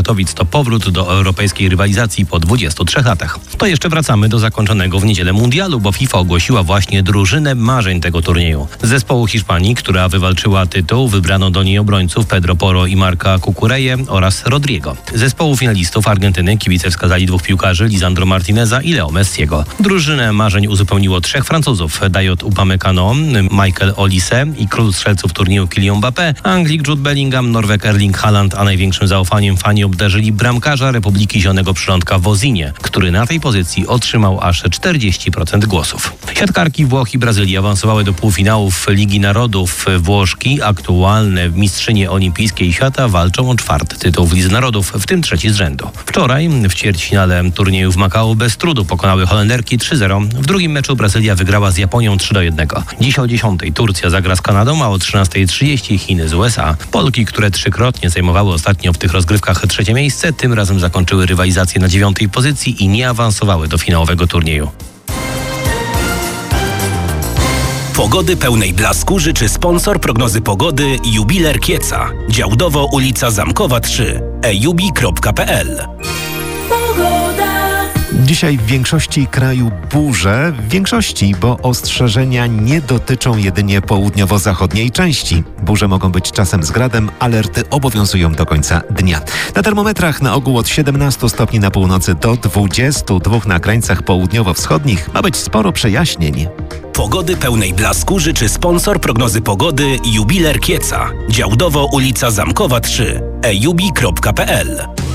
Katowic to powrót do europejskiej rywalizacji po 23 latach. To jeszcze wracamy do zakończonego w niedzielę mundialu, bo FIFA ogłosiła właśnie drużynę marzeń tego turnieju. Z zespołu Hiszpanii, która wywalczyła tytuł, wybrano do niej obrońców Pedro Porro i Marca Cucureję oraz Rodrigo. Z zespołu finalistów Argentyny kibice wskazali dwóch piłkarzy, Lisandro Martineza i Leo Messiego. Drużynę marzeń uzupełniło trzech Francuzów, Dayot Upamecano, Michael Olise i król strzelców turnieju Kylian Mbappé, Anglik Jude Bellingham, Norweg Erling Haaland, a największym zaufaniem fani obdarzyli bramkarza Republiki Zielonego Przylądka Wozinie, który na tej pozycji otrzymał aż 40% głosów. Siatkarki Włoch i Brazylii awansowały do półfinałów Ligi Narodów. Włoszki, aktualne mistrzynie olimpijskiej świata, walczą o czwarty tytuł w Lidze Narodów, w tym trzeci z rzędu. Wczoraj w ćwierćfinale turnieju w Makao bez trudu pokonały Holenderki 3-0. W drugim meczu Brazylia wygrała z Japonią 3-1. Dziś o 10:00 Turcja zagra z Kanadą, a o 13:30 Chiny z USA. Polki, które trzykrotnie zajmowały ostatnio w tych rozgrywkach trzecie miejsce, tym razem zakończyły rywalizację na 9. pozycji i nie awansowały do finałowego turnieju. Pogody pełnej blasku życzy sponsor prognozy pogody Jubiler Kieca. Działdowo ulica Zamkowa 3. ejubi.pl. Dzisiaj w większości kraju burze. W większości, bo ostrzeżenia nie dotyczą jedynie południowo-zachodniej części. Burze mogą być czasem z gradem, alerty obowiązują do końca dnia. Na termometrach na ogół od 17 stopni na północy do 22 na krańcach południowo-wschodnich ma być sporo przejaśnień. Pogody pełnej blasku życzy sponsor prognozy pogody Jubiler Kieca. Działdowo ulica Zamkowa 3. ejubi.pl.